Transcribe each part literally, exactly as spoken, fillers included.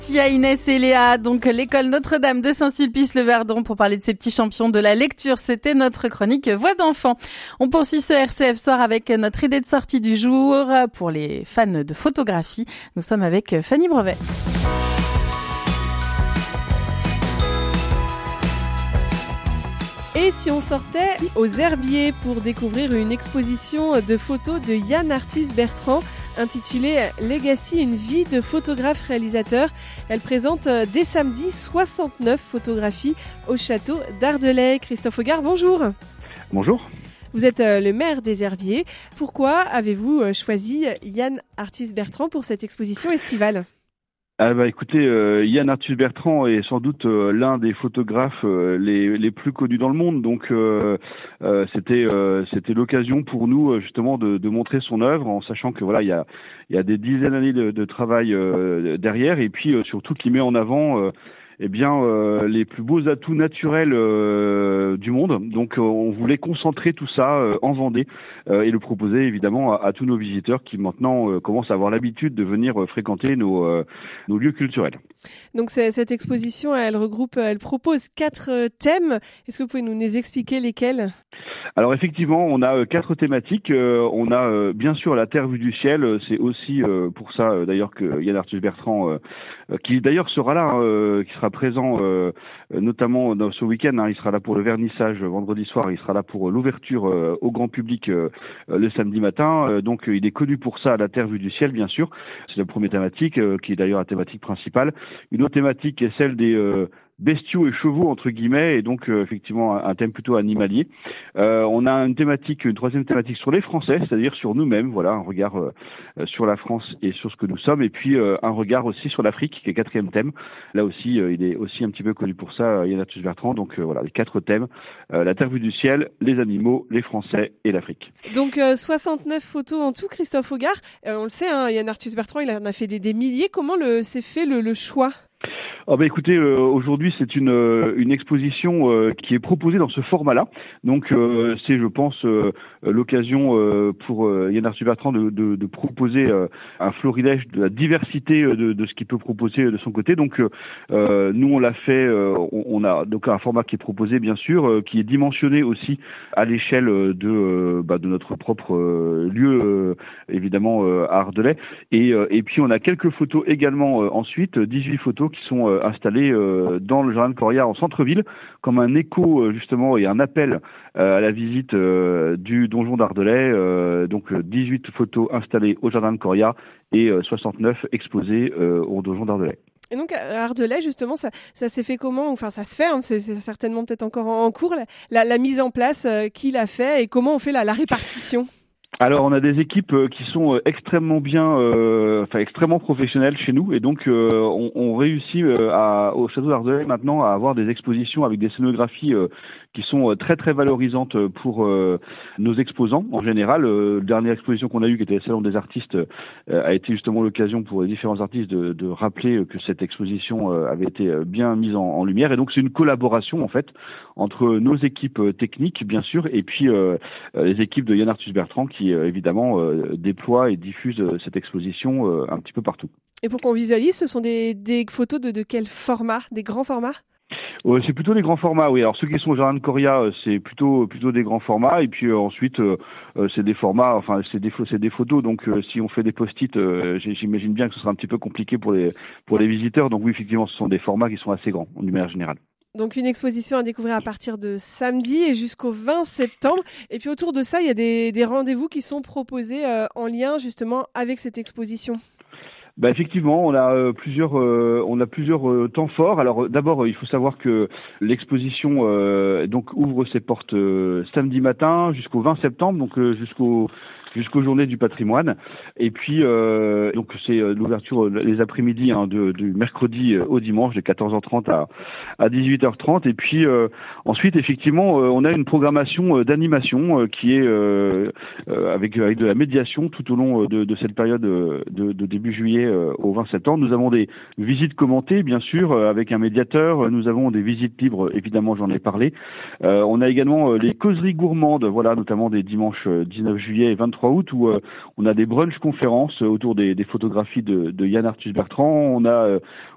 Tia, Inès et Léa, donc l'école Notre-Dame de Saint-Sulpice-le-Verdon pour parler de ces petits champions de la lecture. C'était notre chronique Voix d'enfant. On poursuit ce R C F Soir avec notre idée de sortie du jour pour les fans de photographie. Nous sommes avec Fanny Brevet. Et si on sortait aux Herbiers pour découvrir une exposition de photos de Yann Arthus Bertrand intitulée Legacy, une vie de photographe-réalisateur. Elle présente dès samedi soixante-neuf photographies au château d'Ardelais. Christophe Augard, bonjour. Bonjour. Vous êtes le maire des Herbiers. Pourquoi avez-vous choisi Yann Arthus Bertrand pour cette exposition estivale ? Ah bah écoutez, euh, Yann Arthus Bertrand est sans doute euh, l'un des photographes euh, les, les plus connus dans le monde, donc euh, euh, c'était euh, c'était l'occasion pour nous justement de, de montrer son œuvre, en sachant que voilà il y a il y a des dizaines d'années de, de travail euh, derrière, et puis euh, surtout qu'il met en avant euh, eh bien euh, les plus beaux atouts naturels euh, du monde. Donc euh, on voulait concentrer tout ça euh, en Vendée euh, et le proposer évidemment à, à tous nos visiteurs qui maintenant euh, commencent à avoir l'habitude de venir euh, fréquenter nos euh, nos lieux culturels. Donc c'est, cette exposition, elle regroupe, elle propose quatre thèmes. Est-ce que vous pouvez nous les expliquer lesquels ? Alors effectivement, on a euh, quatre thématiques. Euh, on a euh, bien sûr la Terre vue du ciel. C'est aussi euh, pour ça euh, d'ailleurs que Yann Arthus Bertrand, euh, qui d'ailleurs sera là, euh, qui sera présent euh, notamment dans ce week-end. Hein, il sera là pour le vernissage vendredi soir. Il sera là pour l'ouverture euh, au grand public euh, le samedi matin. Euh, donc il est connu pour ça, la Terre vue du ciel, bien sûr. C'est la première thématique, euh, qui est d'ailleurs la thématique principale. Une autre thématique est celle des euh, bestiaux et chevaux entre guillemets, et donc euh, effectivement un, un thème plutôt animalier. Euh, on a une thématique, une troisième thématique sur les Français, c'est-à-dire sur nous-mêmes, voilà, un regard euh, sur la France et sur ce que nous sommes, et puis euh, un regard aussi sur l'Afrique, qui est quatrième thème. Là aussi, euh, il est aussi un petit peu connu pour ça, Yann Arthus Bertrand. Donc euh, voilà, les quatre thèmes, euh, la Terre vue du ciel, les animaux, les Français et l'Afrique. Donc euh, soixante-neuf photos en tout, Christophe Augard. Euh, on le sait, hein, Yann Arthus Bertrand, il en a fait des, des milliers. Comment le, s'est fait le, le choix ? Oh bah écoutez, euh, aujourd'hui c'est une euh, une exposition euh, qui est proposée dans ce format-là. Donc euh, c'est, je pense, euh, l'occasion euh, pour euh, Yann Arthus Bertrand de, de, de proposer euh, un florilège de la diversité de, de ce qu'il peut proposer de son côté. Donc euh, nous on l'a fait, euh, on, on a donc un format qui est proposé bien sûr, euh, qui est dimensionné aussi à l'échelle de euh, bah, de notre propre euh, lieu euh, évidemment euh, à Ardelais. Et euh, et puis on a quelques photos également euh, ensuite, dix-huit photos qui sont euh, installé euh, dans le jardin de Coria en centre-ville, comme un écho euh, justement et un appel euh, à la visite euh, du donjon d'Ardelais. Euh, donc euh, dix-huit photos installées au jardin de Coria et euh, soixante-neuf exposées euh, au donjon d'Ardelais. Et donc à Ardelais, justement, ça, ça s'est fait comment ? Enfin, ça se fait, hein, c'est, c'est certainement peut-être encore en, en cours, la, la, la mise en place, euh, qui l'a fait et comment on fait la, la répartition ? Alors on a des équipes euh, qui sont euh, extrêmement bien, euh, enfin extrêmement professionnelles chez nous, et donc euh, on, on réussit euh, à, au château d'Ardelais maintenant à avoir des expositions avec des scénographies euh, qui sont euh, très très valorisantes pour euh, nos exposants en général. Euh, la dernière exposition qu'on a eue, qui était le Salon des artistes, euh, a été justement l'occasion pour les différents artistes de, de rappeler que cette exposition euh, avait été bien mise en, en lumière, et donc c'est une collaboration en fait entre nos équipes techniques bien sûr et puis euh, les équipes de Yann Arthus Bertrand qui qui euh, évidemment euh, déploie et diffuse euh, cette exposition euh, un petit peu partout. Et pour qu'on visualise, ce sont des, des photos de, de quel format ? Des grands formats ? Euh, c'est plutôt les grands formats, oui. Alors ceux qui sont au jardin de Coria, euh, c'est plutôt plutôt des grands formats, et puis euh, ensuite euh, euh, c'est des formats, enfin c'est des c'est des photos. Donc euh, si on fait des post-it, euh, j'imagine bien que ce sera un petit peu compliqué pour les pour les visiteurs. Donc oui, effectivement, ce sont des formats qui sont assez grands en manière générale. Donc une exposition à découvrir à partir de samedi et jusqu'au vingt septembre. Et puis autour de ça, il y a des, des rendez-vous qui sont proposés euh, en lien justement avec cette exposition. Bah effectivement, on a euh, plusieurs, euh, on a plusieurs euh, temps forts. Alors euh, d'abord, euh, il faut savoir que l'exposition euh, donc ouvre ses portes euh, samedi matin jusqu'au vingt septembre, donc euh, jusqu'au jusqu'aux Journées du patrimoine. Et puis, euh, donc c'est euh, l'ouverture euh, les après-midi hein, de, du mercredi euh, au dimanche de quatorze heures trente à, à dix-huit heures trente. Et puis euh, ensuite, effectivement, euh, on a une programmation euh, d'animation euh, qui est euh, euh, avec, avec de la médiation tout au long de, de cette période euh, de, de début juillet euh, au vingt septembre. Nous avons des visites commentées, bien sûr, euh, avec un médiateur. Nous avons des visites libres, évidemment, j'en ai parlé. Euh, on a également euh, les causeries gourmandes, voilà, notamment des dimanches euh, dix-neuf juillet et vingt-trois août, où euh, on a des brunch conférences autour des, des photographies de, de Yann Arthus Bertrand. On a euh,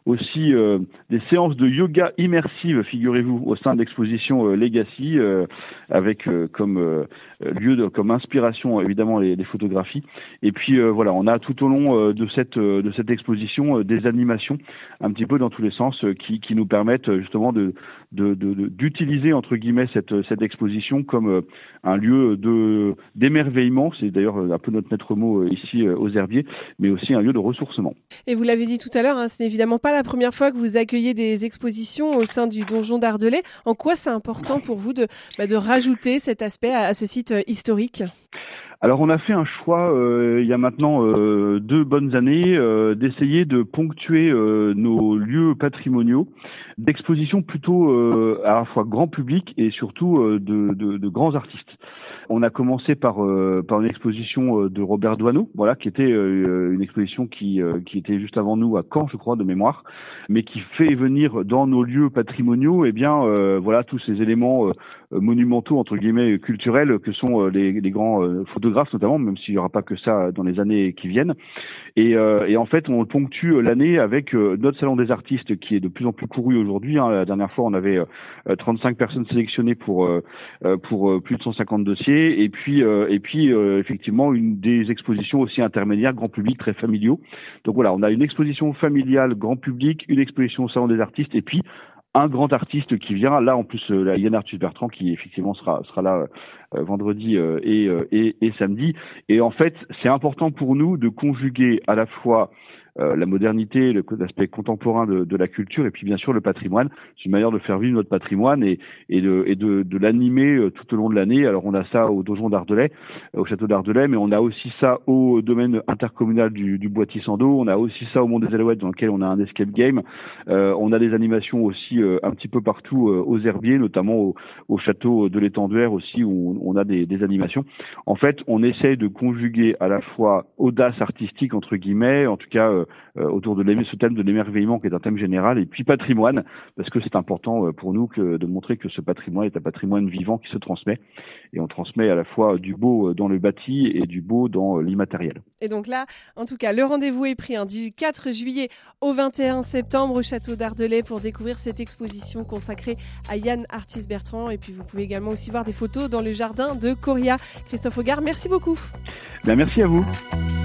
aussi euh, des séances de yoga immersive, figurez-vous, au sein de l'exposition euh, Legacy, euh, avec euh, comme euh, lieu de, comme inspiration évidemment les, les photographies. Et puis euh, voilà, on a tout au long euh, de cette euh, de cette exposition euh, des animations un petit peu dans tous les sens euh, qui qui nous permettent euh, justement de de, de de d'utiliser entre guillemets cette cette exposition comme euh, un lieu de d'émerveillement. C'est d'ailleurs un peu notre maître mot euh, ici euh, aux Herbiers, mais aussi un lieu de ressourcement. Et vous l'avez dit tout à l'heure, hein, ce n'est évidemment pas la première fois que vous accueillez des expositions au sein du donjon d'Ardelais. En quoi c'est important pour vous de, bah, de rajouter cet aspect à, à ce site euh, historique ? Alors on a fait un choix euh, il y a maintenant euh, deux bonnes années euh, d'essayer de ponctuer euh, nos lieux patrimoniaux d'expositions plutôt euh, à la fois grand public et surtout euh, de, de, de grands artistes. On a commencé par euh, par une exposition euh, de Robert Doisneau, voilà, qui était euh, une exposition qui euh, qui était juste avant nous à Caen, je crois, de mémoire, mais qui fait venir dans nos lieux patrimoniaux, eh bien, euh, voilà, tous ces éléments euh, monumentaux entre guillemets culturels que sont euh, les, les grands euh, photographes notamment, même s'il y aura pas que ça dans les années qui viennent. Et, euh, et en fait, on ponctue l'année avec euh, notre salon des artistes qui est de plus en plus couru aujourd'hui. Hein. La dernière fois, on avait euh, trente-cinq personnes sélectionnées pour euh, pour euh, plus de cent cinquante dossiers. Et puis euh, et puis euh, effectivement une des expositions aussi intermédiaires grand public très familiaux. Donc voilà, on a une exposition familiale grand public, une exposition au salon des artistes et puis un grand artiste qui vient là en plus euh, là, Yann Arthus Bertrand qui effectivement sera sera là euh, vendredi euh, et, euh, et et samedi. Et en fait, c'est important pour nous de conjuguer à la fois Euh, la modernité, le, l'aspect contemporain de, de la culture et puis bien sûr le patrimoine. C'est une manière de faire vivre notre patrimoine et, et de, et de, de l'animer euh, tout au long de l'année. Alors on a ça au donjon d'Ardelais, euh, au château d'Ardelais, mais on a aussi ça au domaine intercommunal du, du Bois-Tissando. On a aussi ça au Mont des Alouettes dans lequel on a un escape game. Euh, on a des animations aussi euh, un petit peu partout euh, aux Herbiers, notamment au, au château de l'Étenduère aussi où on a des, des animations. En fait, on essaye de conjuguer à la fois audace artistique entre guillemets, en tout cas euh, Euh, autour de ce thème de l'émerveillement qui est un thème général, et puis patrimoine, parce que c'est important euh, pour nous que, de montrer que ce patrimoine est un patrimoine vivant qui se transmet, et on transmet à la fois du beau dans le bâti et du beau dans l'immatériel. Et donc là, en tout cas, le rendez-vous est pris hein, du quatre juillet au vingt et un septembre au château d'Ardelais pour découvrir cette exposition consacrée à Yann Arthus Bertrand, et puis vous pouvez également aussi voir des photos dans le jardin de Coria. Christophe Augard, merci beaucoup. Bien, merci à vous.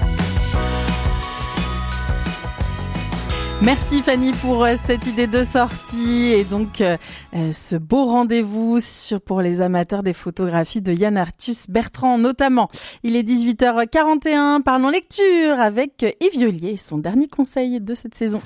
Merci Fanny pour euh, cette idée de sortie et donc euh, ce beau rendez-vous sur, pour les amateurs des photographies de Yann Arthus Bertrand notamment. Il est dix-huit heures quarante et un, parlons lecture avec Yves Violier, son dernier conseil de cette saison.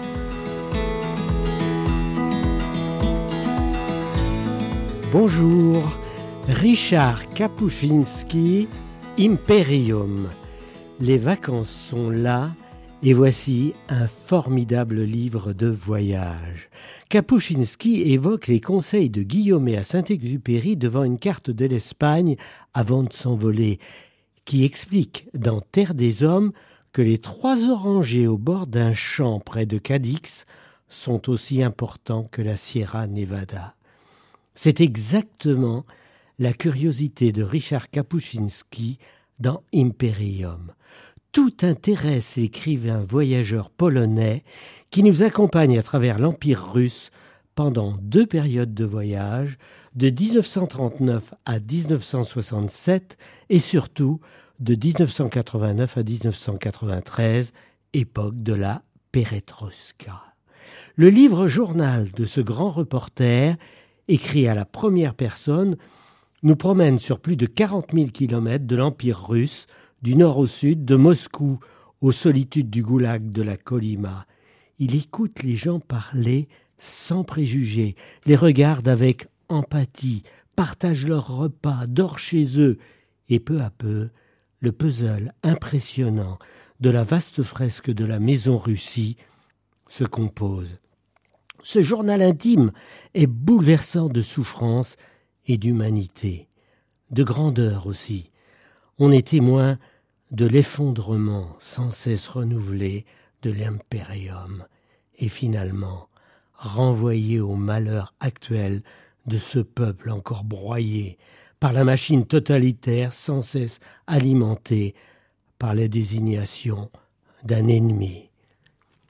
Bonjour, Richard Kapuscinski, Imperium. Les vacances sont là. Et voici un formidable livre de voyage. Kapuscinski évoque les conseils de Guillaumet à Saint-Exupéry devant une carte de l'Espagne avant de s'envoler, qui explique dans Terre des Hommes que les trois orangers au bord d'un champ près de Cadix sont aussi importants que la Sierra Nevada. C'est exactement la curiosité de Richard Kapuscinski dans Imperium. Tout intéresse l'écrivain voyageur polonais qui nous accompagne à travers l'Empire russe pendant deux périodes de voyage, de dix-neuf cent trente-neuf à dix-neuf cent soixante-sept et surtout de dix-neuf cent quatre-vingt-neuf à dix-neuf cent quatre-vingt-treize, époque de la Perestroïka. Le livre-journal de ce grand reporter, écrit à la première personne, nous promène sur plus de quarante mille kilomètres de l'Empire russe, du nord au sud, de Moscou aux solitudes du goulag de la Kolyma. Il écoute les gens parler sans préjugés, les regarde avec empathie, partage leurs repas, dort chez eux, et peu à peu, le puzzle impressionnant de la vaste fresque de la maison Russie se compose. Ce journal intime est bouleversant de souffrance et d'humanité, de grandeur aussi. On est témoin de l'effondrement sans cesse renouvelé de l'impérium et finalement renvoyé au malheur actuel de ce peuple encore broyé par la machine totalitaire sans cesse alimentée par la désignation d'un ennemi.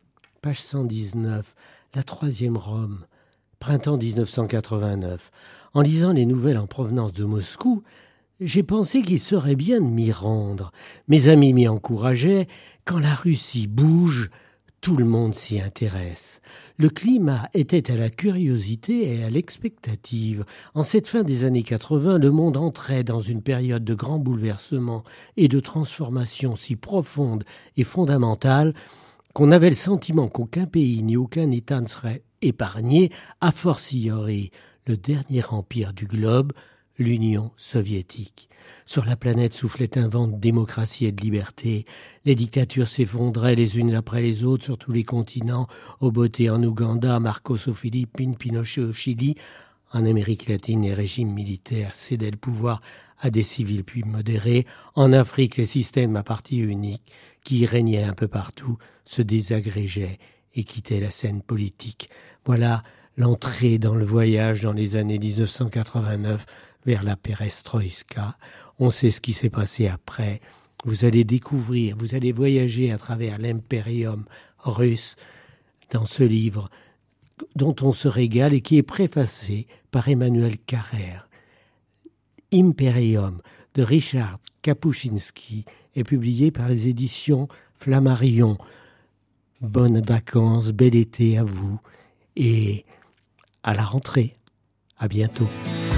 page cent dix-neuf, la troisième Rome, printemps dix-neuf cent quatre-vingt-neuf. En lisant les nouvelles en provenance de Moscou, j'ai pensé qu'il serait bien de m'y rendre. Mes amis m'y encourageaient. Quand la Russie bouge, tout le monde s'y intéresse. Le climat était à la curiosité et à l'expectative. En cette fin des années quatre-vingts, le monde entrait dans une période de grands bouleversements et de transformations si profondes et fondamentales qu'on avait le sentiment qu'aucun pays ni aucun État ne serait épargné, a fortiori le dernier empire du globe, l'Union soviétique. Sur la planète soufflait un vent de démocratie et de liberté. Les dictatures s'effondraient les unes après les autres sur tous les continents. Obote en Ouganda, Marcos aux Philippines, Pinochet au Chili. En Amérique latine, les régimes militaires cédaient le pouvoir à des civils puis modérés. En Afrique, les systèmes à parti unique, qui régnaient un peu partout, se désagrégeaient et quittaient la scène politique. Voilà l'entrée dans le voyage dans les années dix-neuf cent quatre-vingt-neuf vers la perestroïka. On sait ce qui s'est passé après. Vous allez découvrir, vous allez voyager à travers l'impérium russe dans ce livre dont on se régale et qui est préfacé par Emmanuel Carrère. Imperium de Richard Kapuscinski est publié par les éditions Flammarion. Bonnes vacances, bel été à vous et à la rentrée. À bientôt.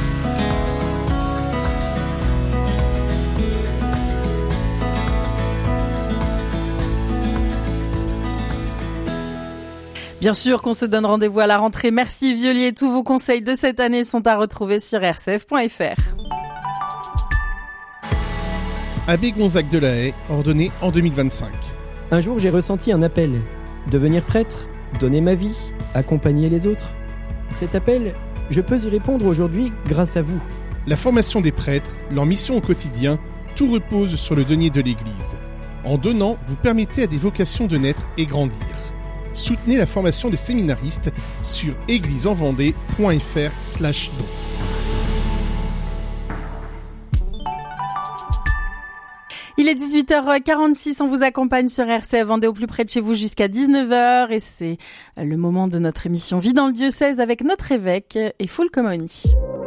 Bien sûr qu'on se donne rendez-vous à la rentrée. Merci Violier. Tous vos conseils de cette année sont à retrouver sur r c f point f r. Abbé Gonzague de la Haye, ordonné en deux mille vingt-cinq. Un jour, j'ai ressenti un appel. Devenir prêtre, donner ma vie, accompagner les autres. Cet appel, je peux y répondre aujourd'hui grâce à vous. La formation des prêtres, leur mission au quotidien, tout repose sur le denier de l'Église. En donnant, vous permettez à des vocations de naître et grandir. Soutenez la formation des séminaristes sur église-en-vendée point f r slash don. Il est dix-huit heures quarante-six, on vous accompagne sur R C F Vendée au plus près de chez vous jusqu'à dix-neuf heures et c'est le moment de notre émission Vie dans le diocèse avec notre évêque et Full Comoni.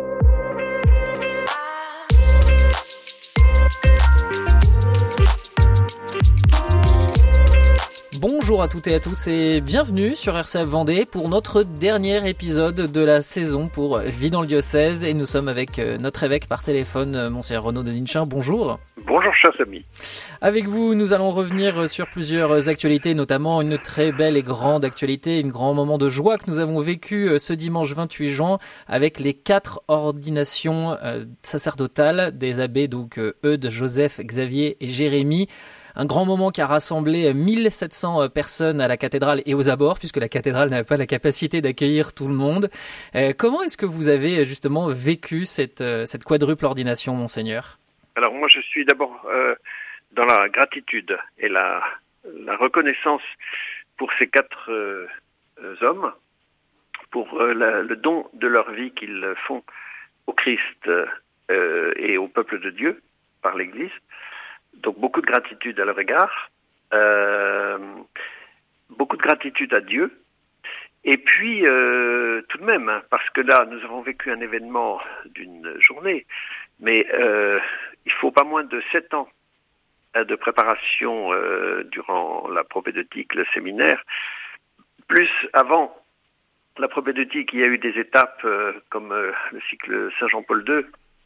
Bonjour à toutes et à tous et bienvenue sur R C F Vendée pour notre dernier épisode de la saison pour Vie dans le diocèse et nous sommes avec notre évêque par téléphone, Monseigneur Renaud de Ninchin. Bonjour. Bonjour chers amis. Avec vous, nous allons revenir sur plusieurs actualités, notamment une très belle et grande actualité, un grand moment de joie que nous avons vécu ce dimanche vingt-huit juin avec les quatre ordinations sacerdotales des abbés donc Eudes, Joseph, Xavier et Jérémie. Un grand moment qui a rassemblé mille sept cents personnes à la cathédrale et aux abords, puisque la cathédrale n'avait pas la capacité d'accueillir tout le monde. Euh, comment est-ce que vous avez justement vécu cette, cette quadruple ordination, Monseigneur ? Alors moi je suis d'abord euh, dans la gratitude et la, la reconnaissance pour ces quatre euh, hommes, pour euh, la, le don de leur vie qu'ils font au Christ euh, et au peuple de Dieu par l'Église. Donc beaucoup de gratitude à leur égard, euh, beaucoup de gratitude à Dieu, et puis euh, tout de même, hein, parce que là nous avons vécu un événement d'une journée, mais euh, il faut pas moins de sept ans hein, de préparation euh, durant la propédeutique, le séminaire, plus avant la propédeutique, il y a eu des étapes euh, comme euh, le cycle Saint-Jean-Paul deux.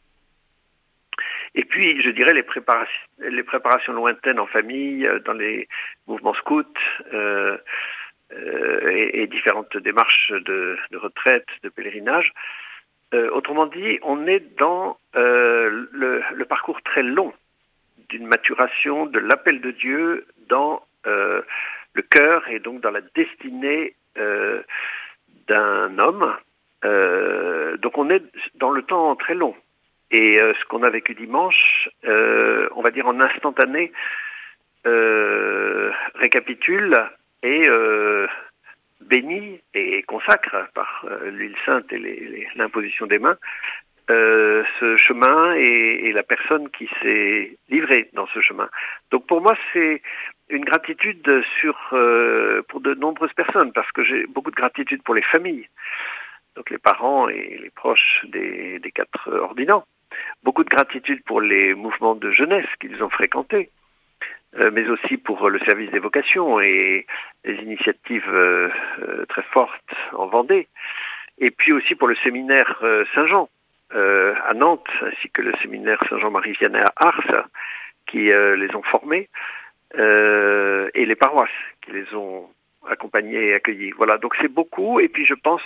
Et puis, je dirais, les préparations, les préparations lointaines en famille, dans les mouvements scouts euh, euh, et, et différentes démarches de, de retraite, de pèlerinage. Euh, autrement dit, on est dans euh, le, le parcours très long d'une maturation de l'appel de Dieu dans euh, le cœur et donc dans la destinée euh, d'un homme. Euh, donc on est dans le temps très long. Et euh, ce qu'on a vécu dimanche, euh, on va dire en instantané, euh, récapitule et euh, bénit et consacre par euh, l'huile sainte et les, les, l'imposition des mains euh, ce chemin et, et la personne qui s'est livrée dans ce chemin. Donc pour moi, c'est une gratitude sur euh, pour de nombreuses personnes, parce que j'ai beaucoup de gratitude pour les familles, donc les parents et les proches des, des quatre ordinants. Beaucoup de gratitude pour les mouvements de jeunesse qu'ils ont fréquentés, euh, mais aussi pour le service des vocations et les initiatives euh, euh, très fortes en Vendée, et puis aussi pour le séminaire euh, Saint-Jean euh, à Nantes, ainsi que le séminaire Saint-Jean-Marie-Vianney à Ars, qui euh, les ont formés, euh, et les paroisses qui les ont accompagnés et accueillis. Voilà, donc c'est beaucoup, et puis je pense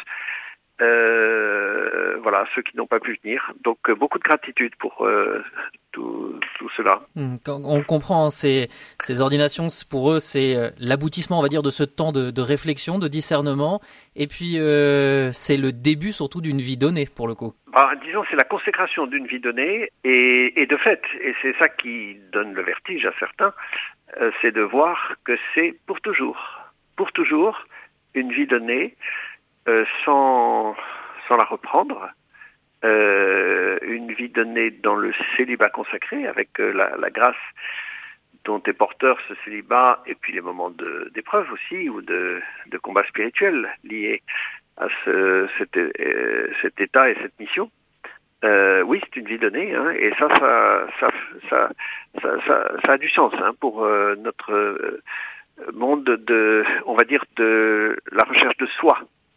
Euh, voilà, ceux qui n'ont pas pu venir. Donc euh, beaucoup de gratitude pour euh, tout, tout cela. Quand on comprend hein, ces, ces ordinations, pour eux, c'est l'aboutissement, on va dire, de ce temps de, de réflexion, de discernement, et puis euh, c'est le début surtout d'une vie donnée, pour le coup. Bah, disons, c'est la consécration d'une vie donnée, et, et de fait, et c'est ça qui donne le vertige à certains, euh, c'est de voir que c'est pour toujours, pour toujours, une vie donnée, Euh, sans, sans la reprendre, euh, une vie donnée dans le célibat consacré, avec euh, la, la grâce dont est porteur ce célibat, et puis les moments de, d'épreuve aussi, ou de, de combat spirituel liés à ce, cet, euh, cet état et cette mission. Euh, oui, c'est une vie donnée, hein, et ça ça ça, ça, ça, ça, ça a du sens hein, pour euh, notre euh, monde de, on va dire, de la recherche de soi.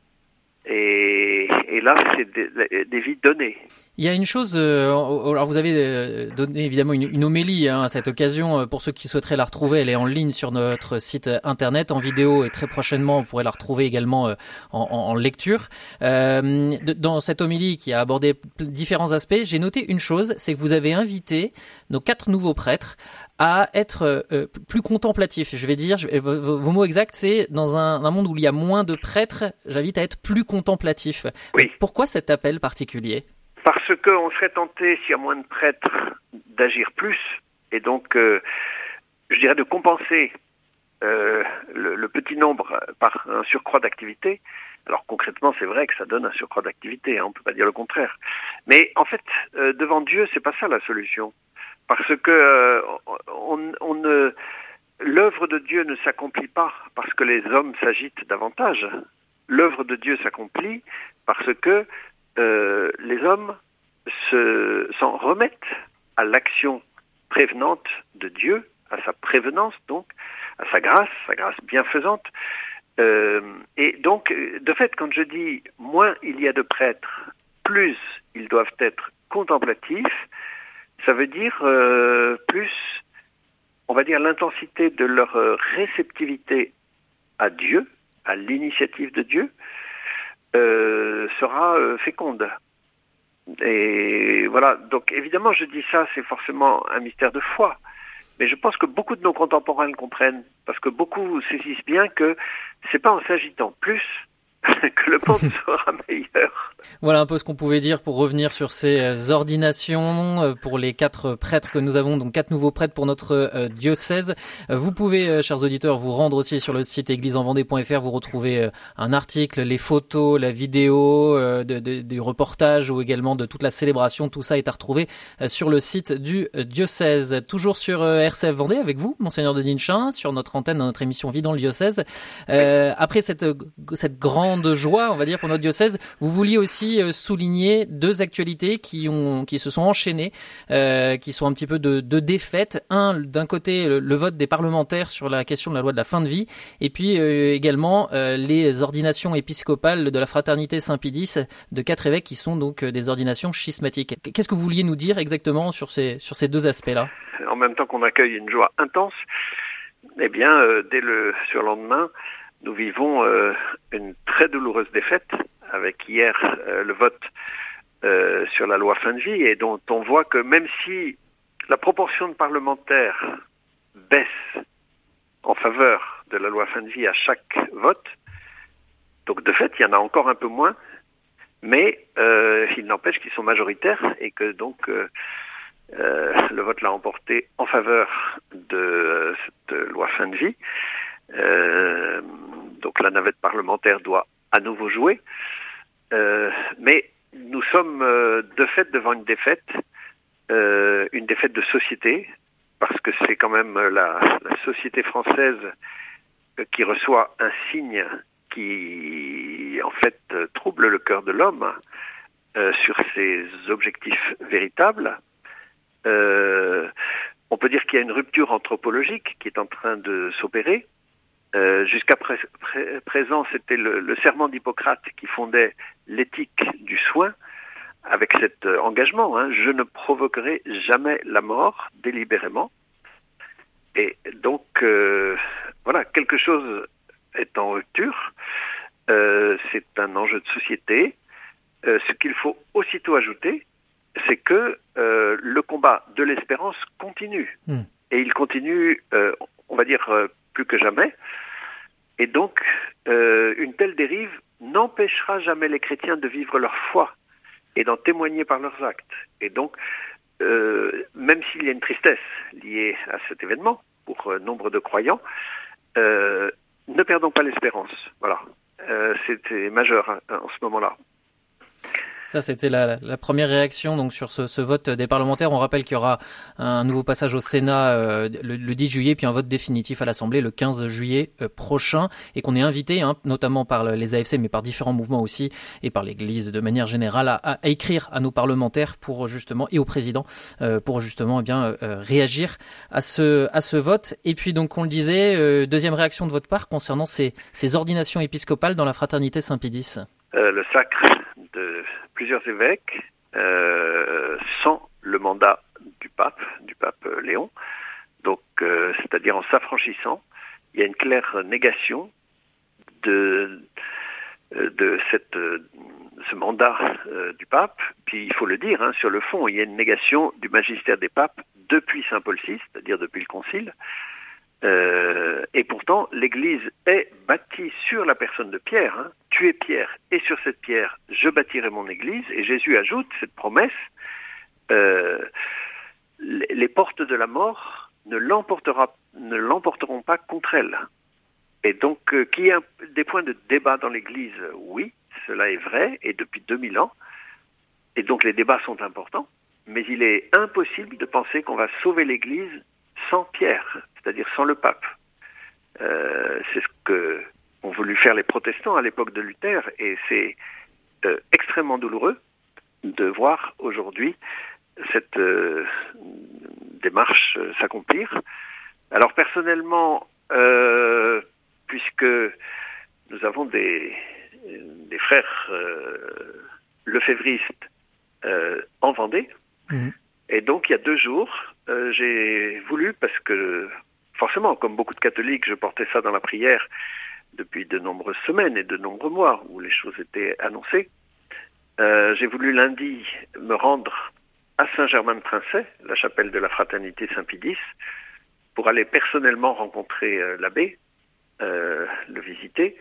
Et, et là, c'est des, des vies données. Il y a une chose, euh, alors vous avez donné évidemment une, une homélie hein, à cette occasion. Pour ceux qui souhaiteraient la retrouver, elle est en ligne sur notre site internet, en vidéo, et très prochainement, vous pourrez la retrouver également euh, en, en lecture. Euh, dans cette homélie qui a abordé différents aspects, j'ai noté une chose, c'est que vous avez invité nos quatre nouveaux prêtres à être euh, plus contemplatif. Je vais dire, je, vos, vos mots exacts, c'est dans un, un monde où il y a moins de prêtres, j'invite à être plus contemplatif. Oui. Pourquoi cet appel particulier ? Parce qu'on serait tenté, s'il y a moins de prêtres, d'agir plus, et donc, euh, je dirais, de compenser euh, le, le petit nombre par un surcroît d'activité. Alors concrètement, c'est vrai que ça donne un surcroît d'activité, hein, on ne peut pas dire le contraire. Mais en fait, euh, devant Dieu, c'est pas ça la solution. Parce que euh, on, on ne, l'œuvre de Dieu ne s'accomplit pas parce que les hommes s'agitent davantage. L'œuvre de Dieu s'accomplit parce que euh, les hommes se, s'en remettent à l'action prévenante de Dieu, à sa prévenance donc, à sa grâce, sa grâce bienfaisante. Euh, et donc, de fait, quand je dis moins il y a de prêtres, plus ils doivent être contemplatifs, ça veut dire euh, plus, on va dire, l'intensité de leur euh, réceptivité à Dieu, à l'initiative de Dieu, euh, sera euh, féconde. Et voilà, donc évidemment je dis ça, c'est forcément un mystère de foi, mais je pense que beaucoup de nos contemporains le comprennent, parce que beaucoup saisissent bien que c'est pas en s'agitant plus que le monde sera meilleur. Voilà un peu ce qu'on pouvait dire pour revenir sur ces ordinations pour les quatre prêtres que nous avons, donc quatre nouveaux prêtres pour notre diocèse. Vous pouvez, chers auditeurs, vous rendre aussi sur le site église en vendée point f r, vous retrouvez un article, les photos, la vidéo de, de, du reportage ou également de toute la célébration. Tout ça est à retrouver sur le site du diocèse. Toujours sur R C F Vendée avec vous, Monseigneur Denis Chin, sur notre antenne dans notre émission Vie dans le diocèse. Euh, après cette, cette grande de joie, on va dire, pour notre diocèse, vous vouliez aussi euh, souligner deux actualités qui ont, qui se sont enchaînées, euh, qui sont un petit peu de, de défaite. Un, d'un côté, le, le vote des parlementaires sur la question de la loi de la fin de vie, et puis euh, également euh, les ordinations épiscopales de la fraternité Saint-Pédis de quatre évêques qui sont donc euh, des ordinations schismatiques. Qu'est-ce que vous vouliez nous dire exactement sur ces, sur ces deux aspects-là ? En même temps qu'on accueille une joie intense, eh bien, euh, dès le surlendemain, nous vivons euh, une très douloureuse défaite avec hier euh, le vote euh, sur la loi fin de vie, et dont on voit que même si la proportion de parlementaires baisse en faveur de la loi fin de vie à chaque vote, donc de fait il y en a encore un peu moins, mais euh, il n'empêche qu'ils sont majoritaires et que donc euh, euh, le vote l'a emporté en faveur de cette loi fin de vie. Euh, donc la navette parlementaire doit à nouveau jouer, euh, mais nous sommes euh, de fait devant une défaite, euh, une défaite de société, parce que c'est quand même la, la société française qui reçoit un signe qui, en fait, trouble le cœur de l'homme euh, sur ses objectifs véritables. Euh, on peut dire qu'il y a une rupture anthropologique qui est en train de s'opérer. Euh, jusqu'à pré- pré- présent, c'était le, le serment d'Hippocrate qui fondait l'éthique du soin, avec cet euh, engagement, hein, je ne provoquerai jamais la mort délibérément. Et donc, euh, voilà, quelque chose est en rupture. Euh, c'est un enjeu de société. Euh, ce qu'il faut aussitôt ajouter, c'est que euh, le combat de l'espérance continue. Mmh. Et il continue, euh, on va dire, euh, plus que jamais. Et donc, euh, une telle dérive n'empêchera jamais les chrétiens de vivre leur foi et d'en témoigner par leurs actes. Et donc, euh, même s'il y a une tristesse liée à cet événement, pour euh, nombre de croyants, euh, ne perdons pas l'espérance. Voilà. Euh, c'était majeur hein, en ce moment-là. Ça, c'était la, la première réaction donc sur ce, ce vote des parlementaires. On rappelle qu'il y aura un nouveau passage au Sénat euh, le, le dix juillet, puis un vote définitif à l'Assemblée le quinze juillet euh, prochain, et qu'on est invité, hein, notamment par les A F C, mais par différents mouvements aussi, et par l'Église de manière générale, à, à écrire à nos parlementaires pour justement et au président euh, pour justement eh bien euh, réagir à ce à ce vote. Et puis donc on le disait, euh, deuxième réaction de votre part concernant ces, ces ordinations épiscopales dans la fraternité Saint-Pédis. Euh, le sacre de plusieurs évêques euh, sans le mandat du pape, du pape Léon. Donc, euh, c'est-à-dire en s'affranchissant, il y a une claire négation de de cette ce mandat euh, du pape. Puis il faut le dire, hein, sur le fond, il y a une négation du magistère des papes depuis Saint Paul six, c'est-à-dire depuis le Concile. Euh, et pourtant, l'Église est bâtie sur la personne de Pierre. Hein. Tu es Pierre, et sur cette pierre, je bâtirai mon Église. Et Jésus ajoute cette promesse, euh, les, les portes de la mort ne, l'emportera, ne l'emporteront pas contre elle. Et donc, euh, qu'il y ait un, des points de débat dans l'Église, oui, cela est vrai, et depuis deux mille ans. Et donc, les débats sont importants. Mais il est impossible de penser qu'on va sauver l'Église sans Pierre, c'est-à-dire sans le pape. Euh, c'est ce que ont voulu faire les protestants à l'époque de Luther, et c'est euh, extrêmement douloureux de voir aujourd'hui cette euh, démarche euh, s'accomplir. Alors personnellement, euh, puisque nous avons des, des frères euh, lefévristes euh, en Vendée, mmh. Et donc, il y a deux jours, euh, j'ai voulu, parce que forcément, comme beaucoup de catholiques, je portais ça dans la prière depuis de nombreuses semaines et de nombreux mois où les choses étaient annoncées. Euh, j'ai voulu lundi me rendre à Saint-Germain-de-Princey, la chapelle de la Fraternité Saint-Pédis, pour aller personnellement rencontrer euh, l'abbé, euh, le visiter,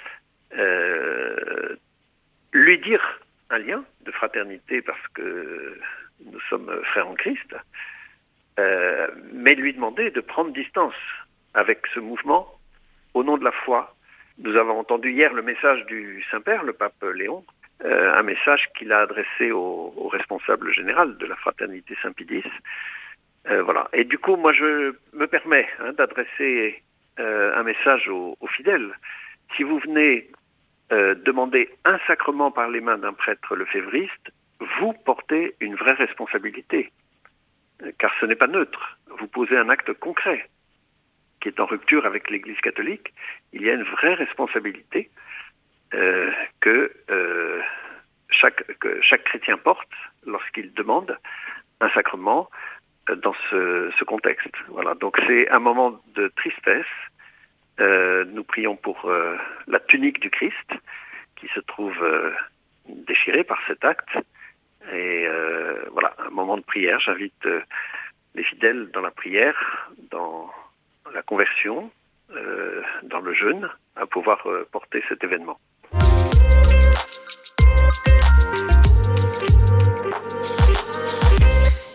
euh, lui dire un lien de fraternité parce que nous sommes frères en Christ, euh, mais lui demander de prendre distance avec ce mouvement au nom de la foi. Nous avons entendu hier le message du Saint-Père, le pape Léon, euh, un message qu'il a adressé au, au responsable général de la Fraternité Saint-Pédis. Euh, voilà. Et du coup, moi, je me permets hein, d'adresser euh, un message aux, aux fidèles. Si vous venez euh, demander un sacrement par les mains d'un prêtre lefévriste, vous portez une vraie responsabilité, car ce n'est pas neutre. Vous posez un acte concret qui est en rupture avec l'Église catholique. Il y a une vraie responsabilité euh, que, euh, chaque, que chaque chrétien porte lorsqu'il demande un sacrement euh, dans ce, ce contexte. Voilà. Donc c'est un moment de tristesse. Euh, nous prions pour euh, la tunique du Christ qui se trouve euh, déchirée par cet acte. Et euh, voilà, un moment de prière. J'invite euh, les fidèles dans la prière, dans la conversion, euh, dans le jeûne, à pouvoir euh, porter cet événement.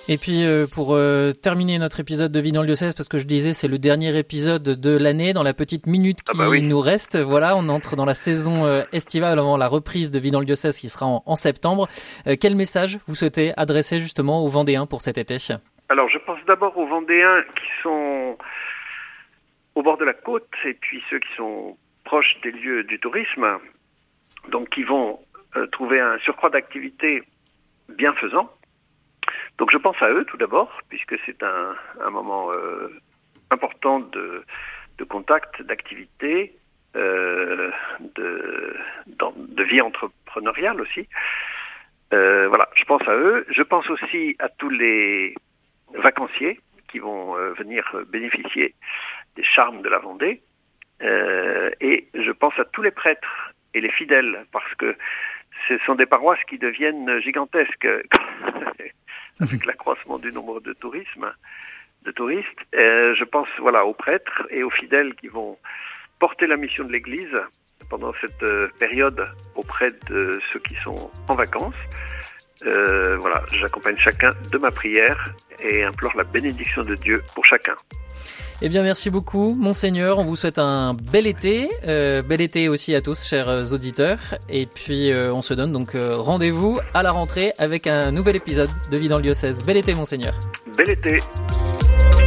Et puis euh, pour euh, terminer notre épisode de Vie dans le diocèse, parce que je disais c'est le dernier épisode de l'année, dans la petite minute qui ah bah oui. nous reste, voilà, on entre dans la saison euh, estivale avant la reprise de Vie dans le diocèse qui sera en, en septembre. Euh, quel message vous souhaitez adresser justement aux Vendéens pour cet été ? Alors je pense d'abord aux Vendéens qui sont au bord de la côte et puis ceux qui sont proches des lieux du tourisme, donc qui vont euh, trouver un surcroît d'activité bienfaisant. Donc je pense à eux tout d'abord, puisque c'est un, un moment euh, important de, de contact, d'activité, euh, de, de vie entrepreneuriale aussi. Euh, voilà, je pense à eux. Je pense aussi à tous les vacanciers qui vont euh, venir bénéficier des charmes de la Vendée. Euh, et je pense à tous les prêtres et les fidèles, parce que ce sont des paroisses qui deviennent gigantesques avec l'accroissement du nombre de tourisme, de touristes. Euh, je pense voilà aux prêtres et aux fidèles qui vont porter la mission de l'Église pendant cette euh, période auprès de ceux qui sont en vacances. Euh, voilà, j'accompagne chacun de ma prière et implore la bénédiction de Dieu pour chacun. Eh bien, merci beaucoup, Monseigneur. On vous souhaite un bel été. Euh, bel été aussi à tous, chers auditeurs. Et puis, euh, on se donne donc euh, rendez-vous à la rentrée avec un nouvel épisode de Vie dans le diocèse. Bel été, Monseigneur. Bel été.